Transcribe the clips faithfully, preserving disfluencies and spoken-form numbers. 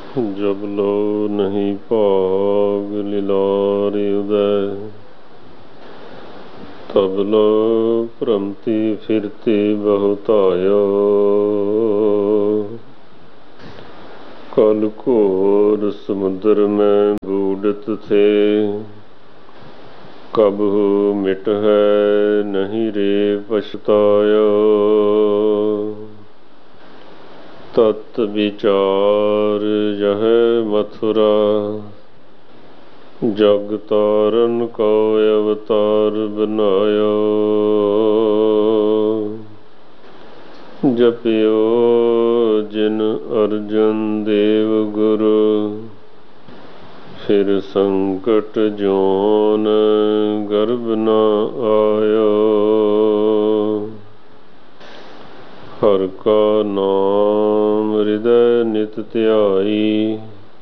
जब लो नहीं भाग लिलारे उदय, तब लो भ्रमती फिरती बहुतायो। कल घोर समुद्र में बूढ़त थे, कब मिट है नहीं रे पछतायो। तत् विचार यह मथुरा, जग तारन को अवतार बनायो। जपियो जिन अर्जन देव गुरु, फिर संकट जोन गर्भ न आयो। हर का नाम हृदय नित ध्याई,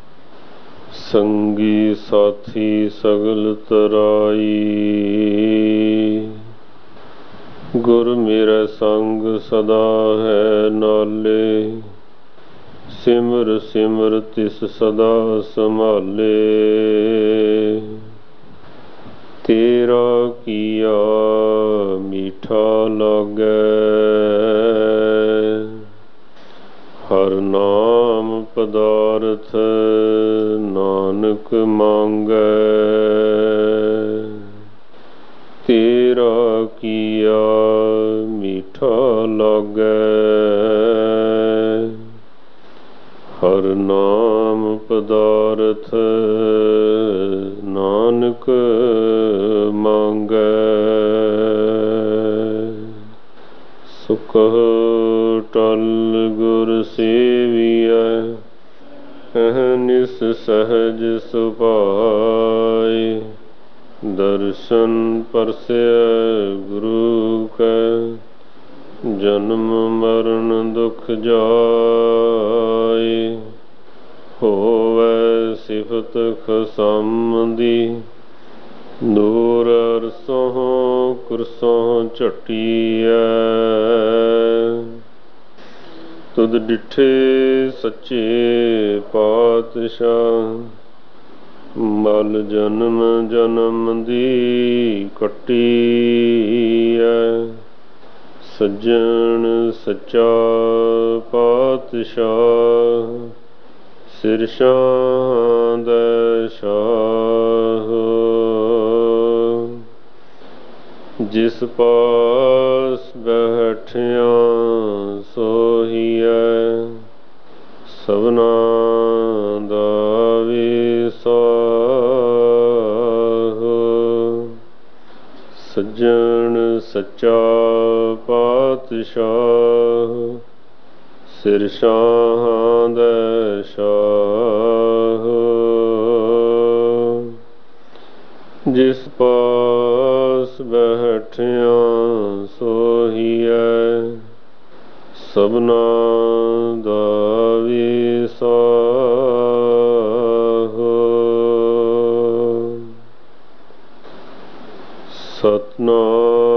संगी साथी सगल तराई। गुर मेरा संग सदा है नाले, सिमर सिमर तिस सदा संभाले। तेरा किया मीठा लागे, हर नाम पदार्थ नानक मांगे। तेरा किया मीठा लागे, हर नाम पदार्थ नानक मांगे। सुख टल गुर सेविया, अहनिस सहज सुभाए। दर्शन परस्य गुरु के, जन्म मरण दुख जाए। होवे सिफत खसामदी, दूर अरसों कुरसों झटिया। तुद डिठे सच्चे पातशाह, मल जन्म जन्म दी कटी है। सज्जन सच्चा पातशाह, सिरशां दा शाह। जिस पास बैठिया सोहिया, सबना दा विसाह। सज्जन सच्चा पातशाह, सिरशां दा शाह। जिस पास बैठिया